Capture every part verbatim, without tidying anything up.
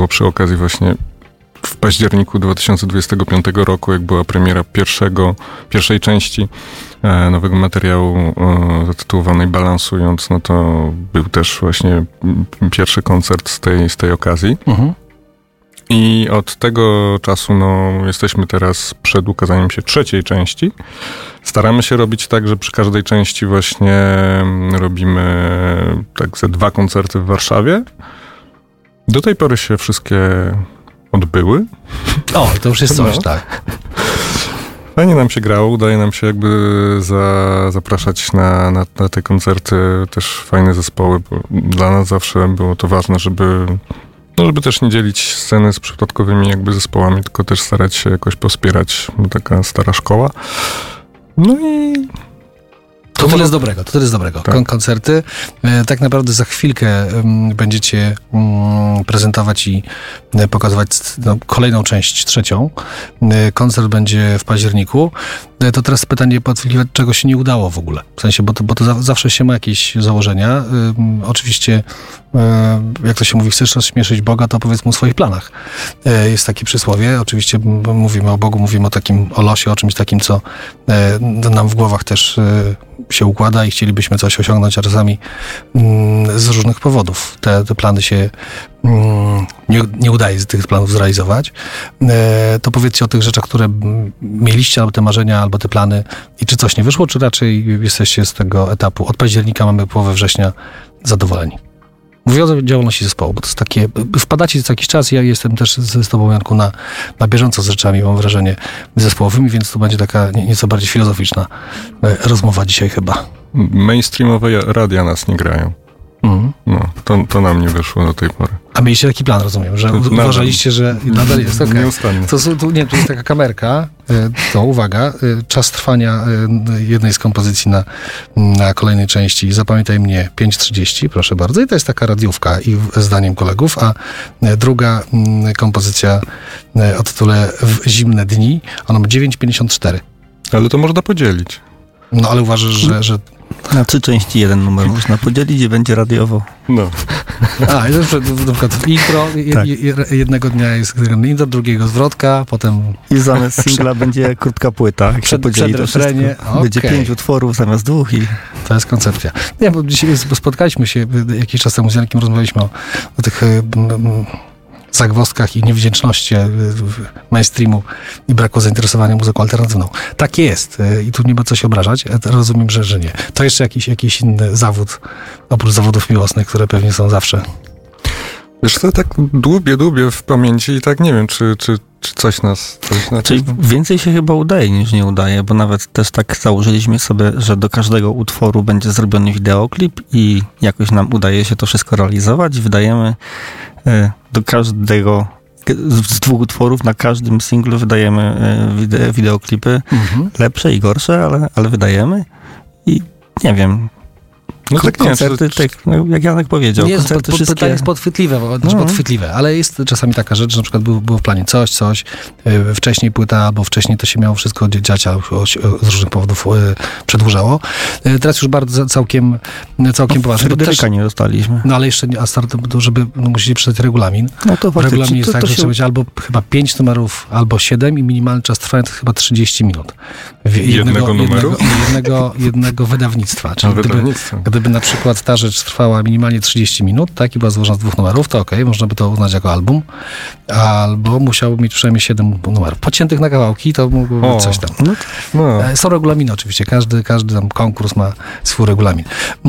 było przy okazji właśnie w październiku dwa tysiące dwudziestego piątego roku, jak była premiera pierwszego, pierwszej części e, nowego materiału e, zatytułowanej Balansując, no to był też właśnie pierwszy koncert z tej, z tej okazji. Mhm. I od tego czasu no, jesteśmy teraz przed ukazaniem się trzeciej części. Staramy się robić tak, że przy każdej części właśnie robimy tak ze dwa koncerty w Warszawie. Do tej pory się wszystkie odbyły. O, to już jest coś, no. tak. Fajnie nam się grało, udaje nam się jakby za, zapraszać na, na, na te koncerty też fajne zespoły, bo dla nas zawsze było to ważne, żeby, no żeby też nie dzielić sceny z przypadkowymi jakby zespołami, tylko też starać się jakoś pospierać, taka stara szkoła. No i... To, to tyle jest dobrego, to tyle jest dobrego. Tak. Kon- koncerty. E, tak naprawdę za chwilkę m, będziecie m, prezentować i e, pokazywać no, kolejną część, trzecią. E, koncert będzie w październiku. E, to teraz pytanie podchwytliwe, czego się nie udało w ogóle. W sensie, bo to, bo to za, zawsze się ma jakieś założenia. E, m, oczywiście, e, jak to się mówi, chcesz rozśmieszyć Boga, to powiedz mu o swoich planach. E, jest takie przysłowie. Oczywiście m, mówimy o Bogu, mówimy o takim, o losie, o czymś takim, co e, nam w głowach też e, się układa i chcielibyśmy coś osiągnąć, a czasami mm, z różnych powodów te, te plany się mm, nie, nie udaje z tych planów zrealizować. E, to powiedzcie o tych rzeczach, które mieliście, albo te marzenia, albo te plany i czy coś nie wyszło, czy raczej jesteście z tego etapu od października, mamy połowę września zadowoleni? Mówię o działalności zespołu, bo to jest takie, wpadacie co jakiś czas, ja jestem też z, z tobą, Janku, na, na bieżąco z rzeczami, mam wrażenie, zespołowymi, więc to będzie taka nie, nieco bardziej filozoficzna e, rozmowa dzisiaj chyba. Mainstreamowe radia nas nie grają. Mhm. No, to, to nam nie wyszło do tej pory. A mieliście taki plan, rozumiem, że to uważaliście, że nadal jest, okej. Nieustannie. To, to, nie, to jest taka kamerka, to uwaga, czas trwania jednej z kompozycji na, na kolejnej części, zapamiętaj mnie, pięć trzydzieści, proszę bardzo, i to jest taka radiówka i zdaniem kolegów, a druga kompozycja o tytule W zimne dni, ona ma dziewięć pięćdziesiąt cztery. Ale to można podzielić. No ale uważasz, że... że na trzy części jeden numer można podzielić i będzie radiowo. No. A, i na przykład intro tak. jednego dnia jest intro, drugiego zwrotka, potem... I zamiast singla będzie krótka płyta. Jak przed, się podzieli przed to refrenie. Okay. Będzie pięć utworów zamiast dwóch i... To jest koncepcja. Nie, bo dzisiaj spotkaliśmy się jakiś czas temu z Jankiem, rozmawialiśmy o, o tych... Mm, zagwozdkach i niewdzięczności mainstreamu i braku zainteresowania muzyką alternatywną. Tak jest i tu nie ma co się obrażać. Rozumiem, że, że nie. To jeszcze jakiś, jakiś inny zawód, oprócz zawodów miłosnych, które pewnie są zawsze. Wiesz co, tak dłubię, dłubię w pamięci i tak nie wiem, czy, czy, czy coś nas... Coś na Czyli więcej się chyba udaje niż nie udaje, bo nawet też tak założyliśmy sobie, że do każdego utworu będzie zrobiony wideoklip i jakoś nam udaje się to wszystko realizować. Wydajemy do każdego z dwóch utworów, na każdym singlu wydajemy wide, wideoklipy mhm. lepsze i gorsze, ale, ale wydajemy i nie wiem... No tak koncerty, nie, czy... tak, no, jak Janek powiedział, nie, koncerty pod, wszystkie... Pytanie jest podchwytliwe, bo, no. podchwytliwe, ale jest czasami taka rzecz, że na przykład było, było w planie coś, coś, yy, wcześniej płyta, albo wcześniej to się miało wszystko dziać, a o, o, z różnych powodów yy, przedłużało. Yy, teraz już bardzo całkiem, całkiem no, poważnie. Fryderyka też, nie dostaliśmy. No ale jeszcze, nie, a start, to żeby, no, musicie przeczytać regulamin. No to w regulaminie jest to, tak, to że się... trzeba być albo chyba pięć numerów, albo siedem i minimalny czas trwania to chyba trzydzieści minut. Jednego, jednego numeru? Jednego, jednego, jednego wydawnictwa. Czyli gdyby, wydawnictwa. gdyby na przykład ta rzecz trwała minimalnie trzydzieści minut, tak, i była złożona z dwóch numerów, to okej, okay, można by to uznać jako album, albo musiałby mieć przynajmniej siedem numerów. Pociętych na kawałki, to mógłby być coś tam. No, no. Są regulaminy oczywiście, każdy, każdy tam konkurs ma swój regulamin.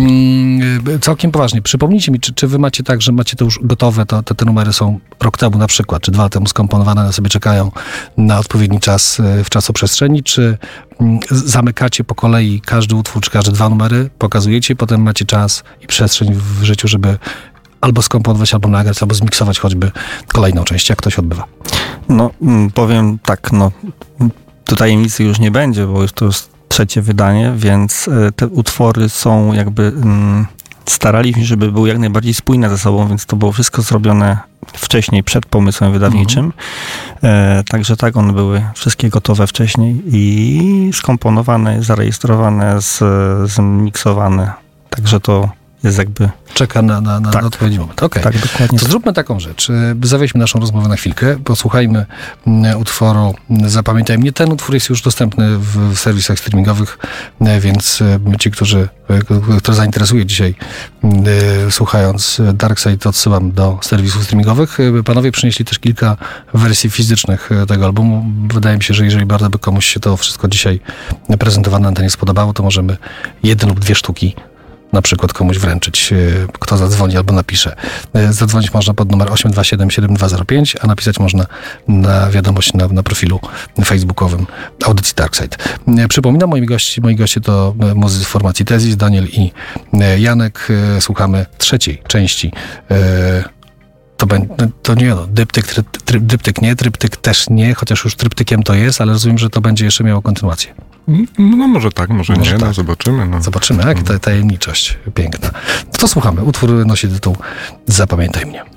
Hmm, całkiem poważnie, przypomnijcie mi, czy, czy wy macie tak, że macie to już gotowe, to, to te numery są rok temu na przykład, czy dwa lata temu skomponowane, one sobie czekają na odpowiedni czas w czasoprzestrzeni, czy zamykacie po kolei każdy utwór, czy każde dwa numery, pokazujecie, potem macie czas i przestrzeń w życiu, żeby albo skomponować, albo nagrać, albo zmiksować choćby kolejną część. Jak to się odbywa? No, powiem tak, no, tu tajemnicy już nie będzie, bo już to jest trzecie wydanie, więc te utwory są jakby... Mm, staraliśmy się, żeby były jak najbardziej spójne ze sobą, więc to było wszystko zrobione wcześniej, przed pomysłem wydawniczym. Mhm. E, także tak, one były wszystkie gotowe wcześniej i skomponowane, zarejestrowane, z, zmiksowane. Także to jest jakby... Czeka na, na, na, tak. na odpowiedni moment. Okay. Tak, dokładnie. To zróbmy taką rzecz. Zawieźmy naszą rozmowę na chwilkę, posłuchajmy utworu Zapamiętaj mnie. Ten utwór jest już dostępny w serwisach streamingowych, więc ci, którzy, którzy zainteresuje dzisiaj słuchając Dark Side, odsyłam do serwisów streamingowych. Panowie przynieśli też kilka wersji fizycznych tego albumu. Wydaje mi się, że jeżeli bardzo by komuś się to wszystko dzisiaj prezentowane na antenie spodobało, to możemy jeden lub dwie sztuki na przykład komuś wręczyć, kto zadzwoni albo napisze. Zadzwonić można pod numer osiem dwa siedem siedem dwa zero pięć, a napisać można na wiadomość na, na profilu facebookowym audycji Darkside. Przypominam, moi gości, moi goście to muzycy z formacji Tezis, Daniel i Janek. Słuchamy trzeciej części. To, będzie, to nie no, dyptyk, tryp, tryp, dyptyk nie, tryptyk też nie, chociaż już tryptykiem to jest, ale rozumiem, że to będzie jeszcze miało kontynuację. No może tak, może, może nie, tak. No zobaczymy. No. Zobaczymy, jak ta tajemniczość piękna. To słuchamy. Utwór nosi tytuł Zapamiętaj mnie.